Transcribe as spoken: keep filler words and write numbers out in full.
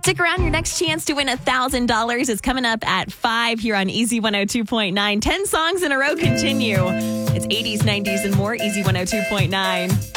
Stick around. Your next chance to win one thousand dollars is coming up at five here on Easy one oh two point nine. ten songs in a row continue. It's eighties, nineties, and more. Easy one oh two point nine.